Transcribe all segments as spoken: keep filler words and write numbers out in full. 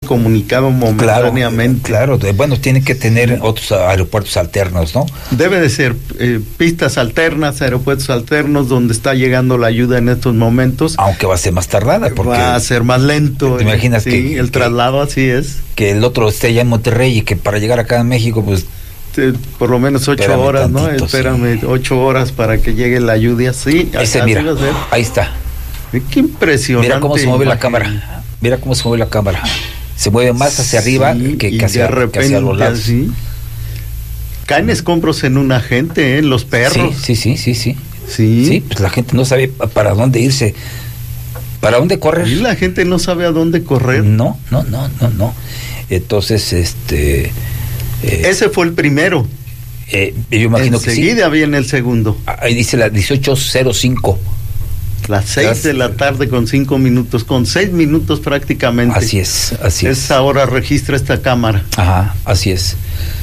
comunicado momentáneamente. Claro, claro, bueno, tiene que tener otros aeropuertos alternos, ¿no? Debe de ser eh, pistas alternas, aeropuertos alternos, donde está llegando la ayuda en estos momentos. Aunque va a ser más tardada, porque va a ser más lento. ¿Te imaginas sí, que el traslado que, así es? Que el otro esté allá en Monterrey y que para llegar acá a México, pues por lo menos ocho espérame horas, tantito, ¿no? Espérame sí. ocho horas para que llegue la ayuda, sí. Ese, mira, ahí está. Qué impresionante. Mira cómo se mueve la cámara. Mira cómo se mueve la cámara. Se mueve más hacia sí, arriba que, que, hacia, repente, que hacia los lados. Así. Caen escombros en una gente, ¿eh? Los perros. Sí, sí, sí, sí, sí. Sí. Sí, pues la gente no sabe para dónde irse. ¿Para dónde correr? Y la gente no sabe a dónde correr. No, no, no, no, no. Entonces, este... Eh, Ese fue el primero. Eh, yo imagino Enseguida que sí. Enseguida viene el segundo. Ahí dice la dieciocho cero cinco. Las seis de la tarde con cinco minutos, con seis minutos prácticamente. Así es, así es. Esa hora registra esta cámara. Ajá, así es.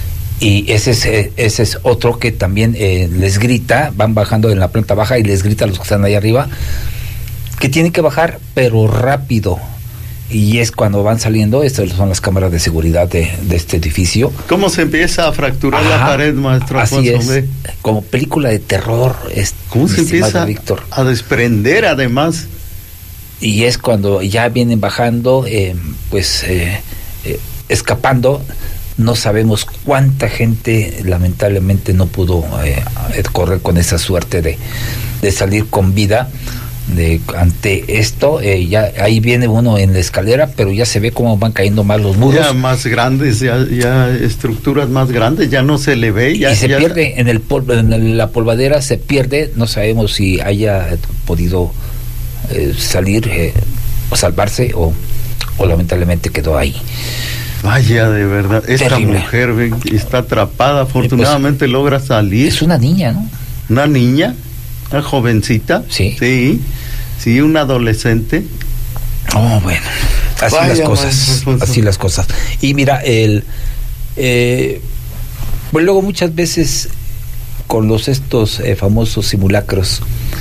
Y ese es, ese es otro que también eh, les grita, van bajando en la planta baja y les grita a los que están ahí arriba, que tienen que bajar, pero rápido. Y es cuando van saliendo, estas son las cámaras de seguridad de, de este edificio. ¿Cómo se empieza a fracturar Ajá, la pared, maestro así Alfonso? Es, como película de terror. Es, ¿Cómo se empieza Víctor? a desprender además? Y es cuando ya vienen bajando, eh, pues eh, eh, escapando. No sabemos cuánta gente lamentablemente no pudo eh, correr con esa suerte de, de salir con vida. De, ante esto, eh, ya ahí viene uno en la escalera, pero ya se ve cómo van cayendo más los muros. Ya más grandes, ya, ya estructuras más grandes, ya no se le ve. Ya, y se ya pierde en, el pol, en la polvadera, se pierde, no sabemos si haya podido eh, salir eh, o salvarse o, o lamentablemente quedó ahí. Vaya, de verdad, esta Terrible. mujer ven, está atrapada, afortunadamente pues, logra salir. Es una niña, ¿no? Una niña, una jovencita. Sí. Sí, sí, una adolescente. Oh, bueno, así Vaya, las cosas, man, así las cosas. Y mira, el, eh, pues luego muchas veces con los estos eh, famosos simulacros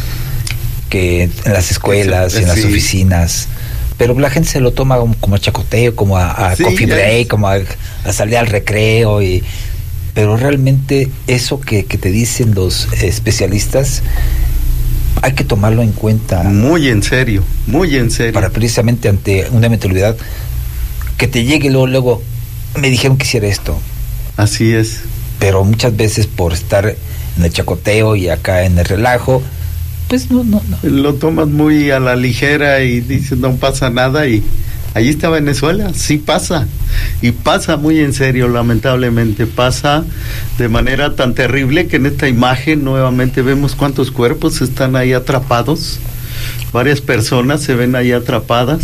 que en las escuelas, sí, en las sí. oficinas, pero la gente se lo toma como, como a chacoteo, como a, a sí, coffee break, es. como a, a salir al recreo, y pero realmente eso que, que te dicen los especialistas hay que tomarlo en cuenta. Muy en serio, muy en serio. Para precisamente ante una eventualidad que te llegue luego, luego me dijeron que hiciera esto. Así es. Pero muchas veces por estar en el chacoteo y acá en el relajo, pues no, no, no. Lo tomas muy a la ligera y dices no pasa nada, y allí está Venezuela, sí pasa, y pasa muy en serio, lamentablemente, pasa de manera tan terrible que en esta imagen nuevamente vemos cuántos cuerpos están ahí atrapados, varias personas se ven ahí atrapadas.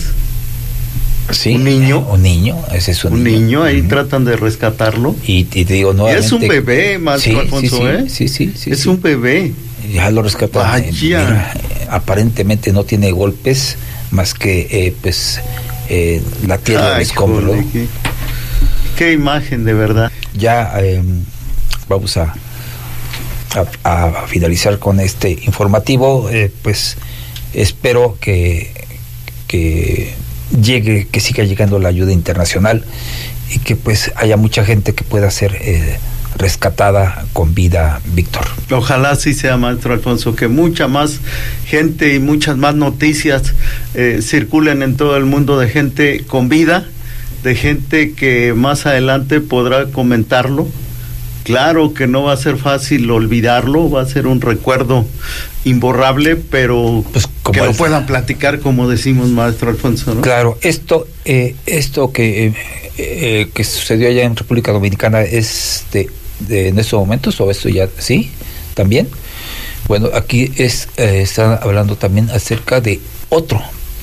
Sí, un niño, un niño, ese es un, un niño, niño ahí uh-huh. tratan de rescatarlo. Y, y te digo nuevamente, y es un bebé, más sí, Alfonso, sí, ¿eh? Sí, sí, sí, es sí. un bebé. Ya lo rescataron. Eh, mira, eh, aparentemente no tiene golpes más que eh, pues eh, la tierra del escombro. Qué, qué imagen, de verdad. Ya eh, vamos a, a a finalizar con este informativo. Eh, pues espero que que llegue, que siga llegando la ayuda internacional y que pues haya mucha gente que pueda ser eh, rescatada con vida, Víctor. Ojalá sí sea, maestro Alfonso, que mucha más gente y muchas más noticias eh, circulen en todo el mundo de gente con vida, de gente que más adelante podrá comentarlo. Claro que no va a ser fácil olvidarlo, va a ser un recuerdo imborrable, pero pues que lo puedan platicar, como decimos, maestro Alfonso, ¿no? Claro, esto eh, esto que eh, eh, que sucedió allá en República Dominicana es de, de en estos momentos, o esto ya sí también. Bueno, aquí es eh, están hablando también acerca de otro.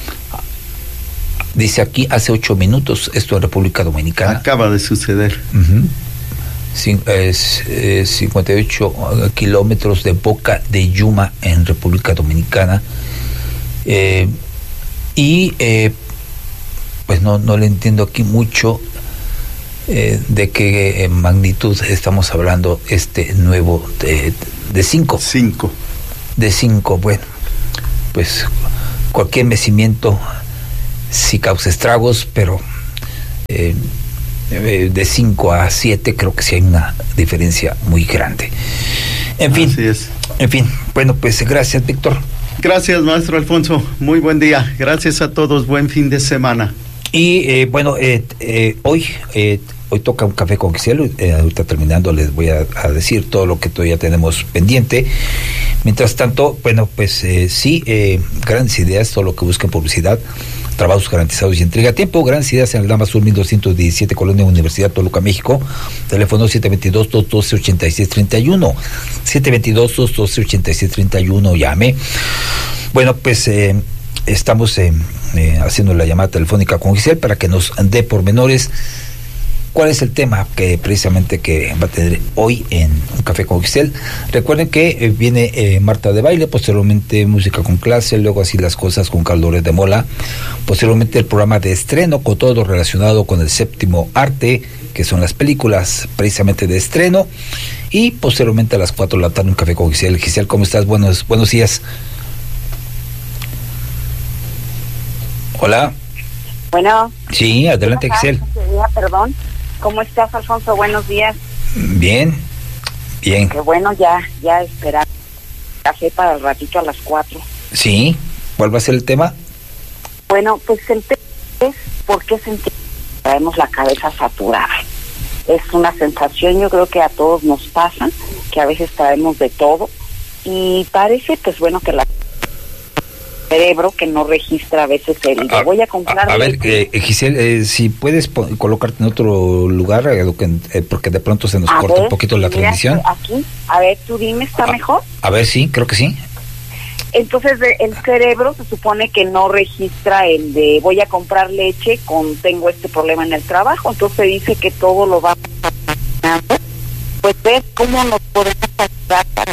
Dice aquí hace ocho minutos, esto en República Dominicana. Acaba de suceder. Uh-huh. Cin, es, eh, cincuenta y ocho kilómetros de Boca de Yuma en República Dominicana. Eh, y eh, pues no, no le entiendo aquí mucho eh, de qué eh, magnitud estamos hablando este nuevo de, de cinco. Cinco. De cinco, bueno, pues cualquier mecimiento sí causa estragos, pero eh, eh, de cinco a siete, creo que sí hay una diferencia muy grande. En fin, así es. En fin, bueno, pues gracias, Víctor. Gracias, maestro Alfonso. Muy buen día. Gracias a todos. Buen fin de semana. Y eh, bueno, eh, eh, hoy eh, hoy toca un café con Giselle. Eh, ahorita terminando les voy a, a decir todo lo que todavía tenemos pendiente. Mientras tanto, bueno, pues eh, sí, eh, grandes ideas, todo lo que busquen publicidad, trabajos garantizados y entrega a tiempo. Grandes ideas en el Dama Sur mil doscientos diecisiete, Colonia Universidad, Toluca, México. Teléfono siete dos dos, dos uno dos, ocho seis tres uno. siete dos dos, dos uno dos, ocho seis tres uno. Llame. Bueno, pues eh, estamos eh, eh, haciendo la llamada telefónica con Giselle para que nos dé pormenores. ¿Cuál es el tema que precisamente que va a tener hoy en Un Café con Giselle? Recuerden que eh, viene eh, Marta de Baile, posteriormente Música con Clase, luego Así las Cosas con Caldores de Mola, posteriormente el programa de estreno con todo lo relacionado con el séptimo arte, que son las películas precisamente de estreno, y posteriormente a las cuatro de la tarde Un Café con Giselle. Giselle, ¿cómo estás? Buenos, buenos días. Hola. Bueno. Sí, adelante, Giselle. Perdón. ¿Cómo estás, Alfonso? Buenos días. Bien, bien. Qué bueno, ya, ya esperar café para el ratito a las cuatro. Sí, ¿cuál va a ser el tema? Bueno, pues el tema es por qué sentimos que traemos la cabeza saturada. Es una sensación, yo creo que a todos nos pasa, que a veces traemos de todo, y parece, pues bueno, que la cerebro que no registra a veces el a, voy a comprar. A, a ver, eh, Giselle, eh, si puedes po- colocarte en otro lugar, eh, eh, porque de pronto se nos a corta ver, un poquito la transmisión. Aquí, a ver, tú dime, ¿está a, mejor? A ver, sí, creo que sí. Entonces de, el cerebro se supone que no registra el de voy a comprar leche con tengo este problema en el trabajo, entonces dice que todo lo va a... Pues ves cómo nos podemos ayudar para...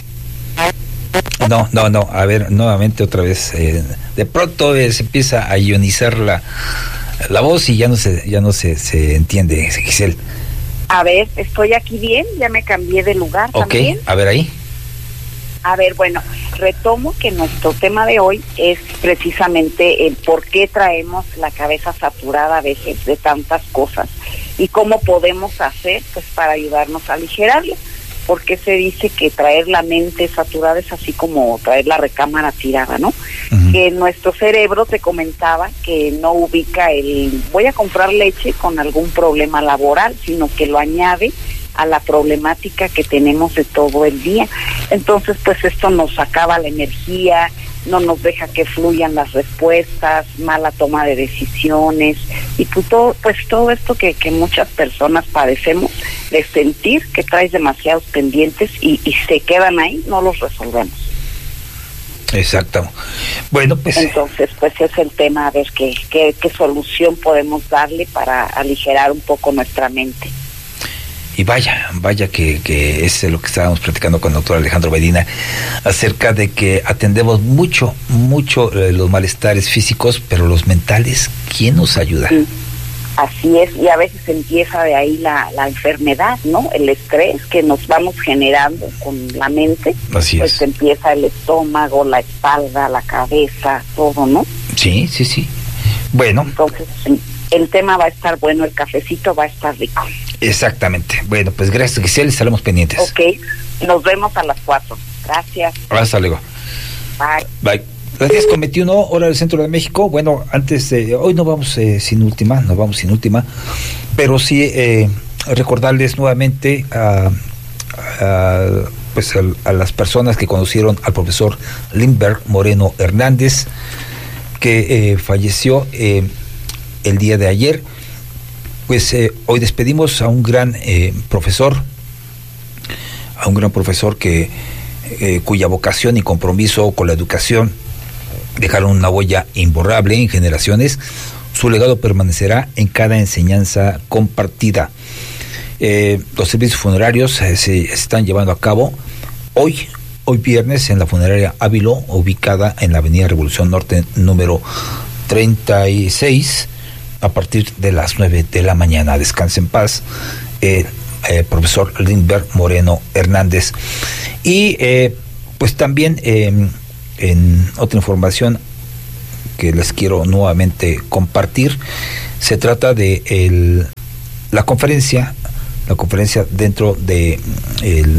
No, no, no, a ver, nuevamente otra vez, eh, de pronto eh, se empieza a ionizar la, la voz y ya no se, ya no se, se entiende, Giselle. A ver, estoy aquí bien, ya me cambié de lugar. Ok, también. A ver ahí. A ver, bueno, retomo que nuestro tema de hoy es precisamente el por qué traemos la cabeza saturada a veces de tantas cosas y cómo podemos hacer pues para ayudarnos a aligerarlo. Porque se dice que traer la mente saturada es así como traer la recámara tirada, ¿no? Uh-huh. Que nuestro cerebro, te comentaba, que no ubica el voy a comprar leche con algún problema laboral, sino que lo añade a la problemática que tenemos de todo el día. Entonces, pues esto nos acaba la energía, no nos deja que fluyan las respuestas, mala toma de decisiones, y pues todo, pues todo esto que, que muchas personas padecemos, de sentir que traes demasiados pendientes y, y se quedan ahí, no los resolvemos. Exacto. Bueno, pues... Entonces, pues es el tema, a ver qué, qué, qué solución podemos darle para aligerar un poco nuestra mente. Y vaya, vaya que, que es lo que estábamos platicando con el doctor Alejandro Medina, acerca de que atendemos mucho, mucho eh, los malestares físicos, pero los mentales, ¿quién nos ayuda? Sí, así es, y a veces empieza de ahí la, la enfermedad, ¿no? El estrés que nos vamos generando con la mente. Así pues es. Empieza el estómago, la espalda, la cabeza, todo, ¿no? Sí, sí, sí. Bueno. Entonces, el tema va a estar bueno, el cafecito va a estar rico. Exactamente. Bueno, pues gracias, Giselle, estaremos pendientes. Ok, nos vemos a las cuatro. Gracias. Hasta luego. Bye. Bye. Las diez con veintiuno, hora del centro de México. Bueno, antes de... Hoy no vamos eh, sin última, no vamos sin última, pero sí eh, recordarles nuevamente a, a, pues a, a las personas que conocieron al profesor Lindbergh Moreno Hernández, que eh, falleció eh, el día de ayer. Pues eh, hoy despedimos a un gran eh, profesor, a un gran profesor que eh, cuya vocación y compromiso con la educación dejaron una huella imborrable en generaciones. Su legado permanecerá en cada enseñanza compartida. Eh, los servicios funerarios eh, se están llevando a cabo hoy, hoy viernes, en la funeraria Ávilo, ubicada en la avenida Revolución Norte número treinta y seis, a partir de las nueve de la mañana. Descanse en paz, eh, eh, profesor Lindbergh Moreno Hernández. Y eh, pues también eh, en otra información que les quiero nuevamente compartir, se trata de el la conferencia, la conferencia dentro de el,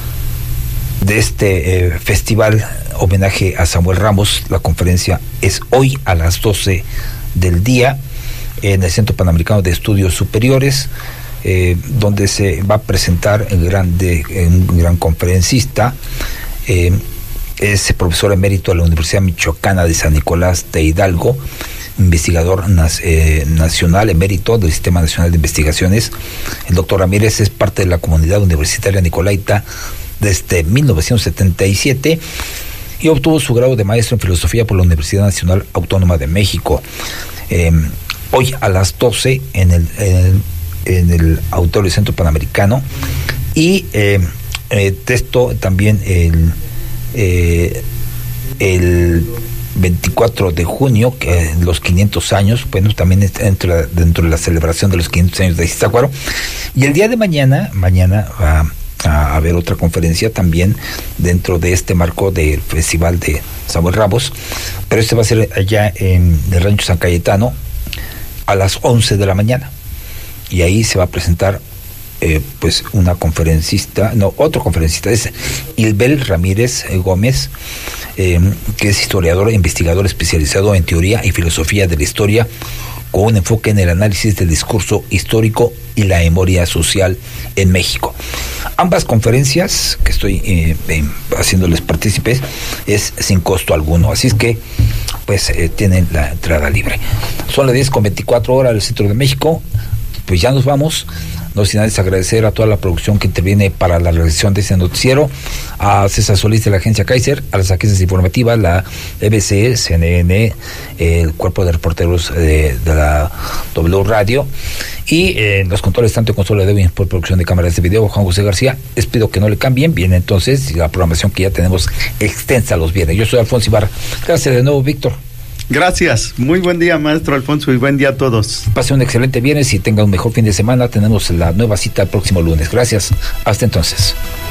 de este eh, festival homenaje a Samuel Ramos, la conferencia es hoy a las doce del día en el Centro Panamericano de Estudios Superiores, eh, donde se va a presentar el grande, un gran conferencista, eh, es profesor emérito de la Universidad Michoacana de San Nicolás de Hidalgo, investigador eh, nacional emérito del Sistema Nacional de Investigaciones. El doctor Ramírez es parte de la comunidad universitaria nicolaita desde mil novecientos setenta y siete y obtuvo su grado de maestro en filosofía por la Universidad Nacional Autónoma de México. Eh, hoy a las doce en el, en, en el Auditorio Centro Panamericano, y eh, eh, texto también el, eh, el veinticuatro de junio, que los quinientos años, bueno, también dentro, dentro de la celebración de los quinientos años de Iztácuaro. Y el día de mañana, mañana va a haber otra conferencia también dentro de este marco del Festival de Samuel Ramos, pero este va a ser allá en el Rancho San Cayetano a las once de la mañana, y ahí se va a presentar eh, pues una conferencista, no, otro conferencista, es Ilbel Ramírez Gómez, eh, que es historiador e investigador especializado en teoría y filosofía de la historia, con un enfoque en el análisis del discurso histórico y la memoria social en México. Ambas conferencias que estoy eh, eh, haciéndoles partícipes es sin costo alguno, así es que pues eh, tienen la entrada libre. Son las diez con veinticuatro horas del centro de México. Pues ya nos vamos, no sin antes agradecer a toda la producción que interviene para la realización de este noticiero, a César Solís de la agencia Kaiser, a las agencias informativas, la E B C, C N N, el cuerpo de reporteros de, de la W Radio, y eh, los controles tanto en consola de audio por producción de cámaras de video, Juan José García. Les pido que no le cambien, viene entonces la programación que ya tenemos extensa los viernes. Yo soy Alfonso Ibarra. Gracias de nuevo, Víctor. Gracias, muy buen día, maestro Alfonso, y buen día a todos. Pase un excelente viernes y tenga un mejor fin de semana. Tenemos la nueva cita el próximo lunes. Gracias, hasta entonces.